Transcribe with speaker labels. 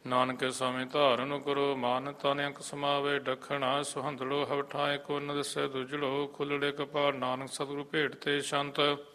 Speaker 1: ਨਾਨਕ ਸਮੇਂ ਧਾਰਨ ਕਰੋ ਮਾਨ ਤਨ ਅੰਕ ਸਮਾਵੇ ਡਖਣਾ ਸੁਹੰਦੜੋ ਹਵਠਾਏ ਕੋ ਨ ਦਸੈ ਦੁਜੜੋ ਖੁੱਲੜੇ ਕਪਾਲ ਨਾਨਕ ਸਤਿਗੁਰੂ ਭੇਟ ਤੇ ਸ਼ੰਤ